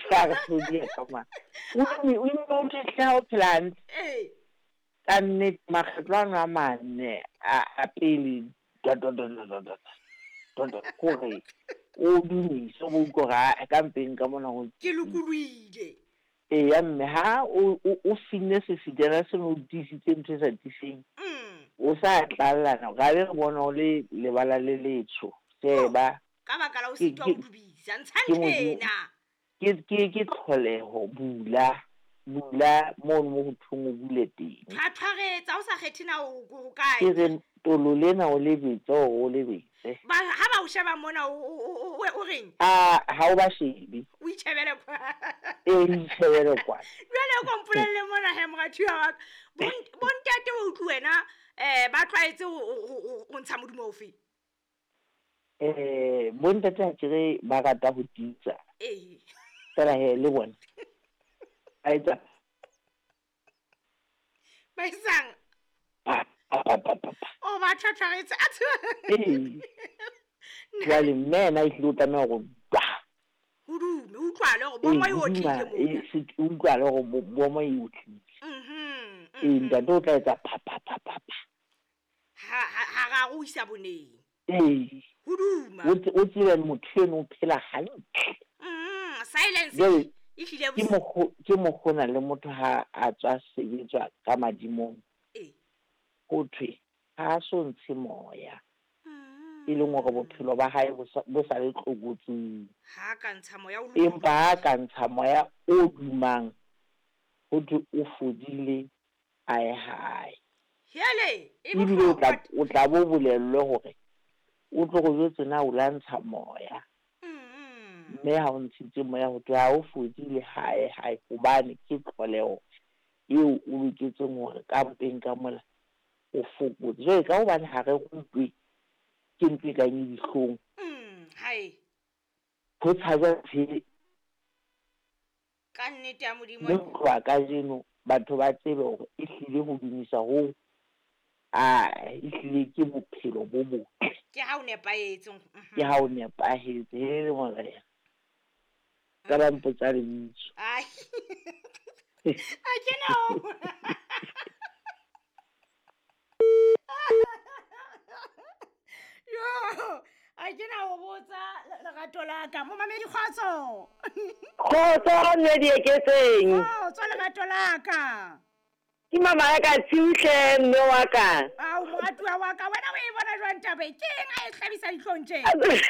Ka sudi ka ma. O mo tla plan. Ka nne makgetlwana mane a pele kore o dumise go utlwa ga ka mpeng ka mona go ke lokuluile ya mme ha o finne se fitela se mo disitse ntse sa diseng o sa tlallana ga re bona o le lebala le letsho seba ka baka la o sitwa o dubisa ntshantena ke tlholeho bula mo mo thungo bule teng thwathwaretsa o sa kgethe na o kae ke re tolo lena o lebetse o lebetse ba ha ba o sheba mona o reng ha o ba shebi o itshebele kwa itshebele kwa jwale o kompolelle mona he morathiwa wa bontate o utlwe wena ba tlaetse o ntsha modumo ofe bontate a tsere ba rata go ditsa tsela he le bona aitsa ba isang o ba thwathwaretse a tshwa jwale mmena e tlile o tlameha go hudume utlwale go bomo yo tlile mo utlwale go bomo yo tlile ntate o tla etsa ha ga go isa boneng huduma o tsebe motho eno o phela hantle silence ke mogona le motho ha a tswa sebetswa ka madimong go thwe ha so ntshe moya e leng gore bophelo ba hae bo sa le tlokotsing ha ka ntsha moya o empa ha ka ntsha moya o dumang go thwe o fodile ae hae hele o tla bo bolellwe gore o tlo go jwetse na o la ntsha moya mme ha o ntshitse moya go thwe ha o fodile hae gobane ke tlholego eo o loketseng gore ka mpeng ka mola o fokotse jwale ka gobane ga re gotwe ke ntwe ka nye ditlhong go tshaja tshele ka nnete ya modimo le tloa ka jeno batho ba tsebe gore e hlile go dumisa go e hlile ke bophelo bo botle ke ha o nepahetse he le morena ka ba mpotsa le ntso a ke no yo a ke na o botsa lerato la ka mo mamedi kgotso ne di eketseng tswa lerato la ka ke mama ya ka tsiuhle mme wa ka au moratuwa wa ka wena o e bona jwang tabe ke eng a e hlabisa ditlhong tje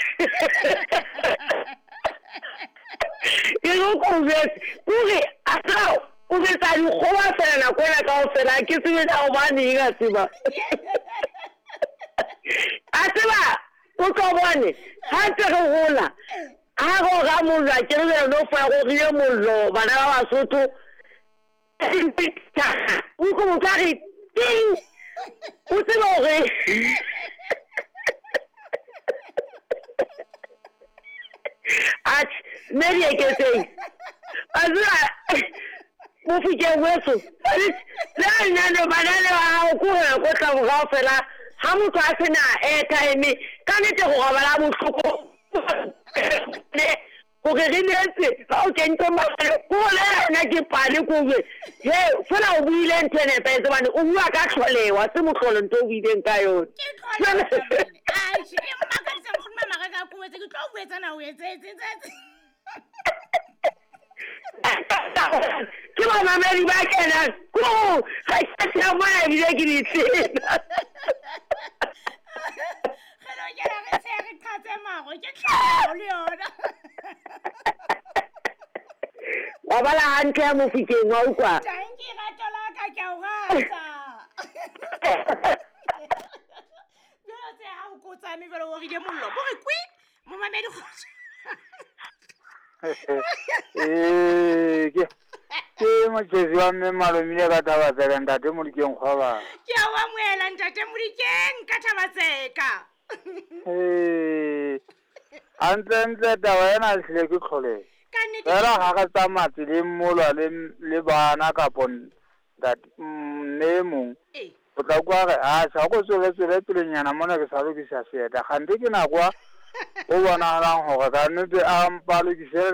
ke go kore a tao o betsa dikgoba fela nako ena kaofela ke sebetsa go baneng a tseba a tseba o tlo bone ha ntse re gola ha go ga mollo a ke re no fa go rile mollo bana ba Basotho o go mo tsare ting o tseba gore mme di eketseng mo fikeng weso le a nyane banane ba gago ko gore ko tla bogao fela ha motho a sena airtime ka nete go gabala botlhoko gore re netse ga o kentse magale ko le yona ke pale kobe he fela o buile ntho e nepetse bane o bua ka tlholewa se motlholo nto o buileng ka yone ke bamamedi ba kenang ko ga ke mona ebile ke ditshena wa bala hantle ya mo fikeng wa utlwa ke motšhesi wa mme malomile ka Thabatseka ntate Modikeng kgwaba ke a wa moela ntate Modikeng ka Thabatseka hantle taba ena hlile ke tlholega fela ga ka tsamatse le mmolwa le bana kapo nne mong o tla kwa ge ga go tswele pelenyana mona ke sa lokisa seeta gante ke nakwa o bonagalang gore ka nnete a mpalokise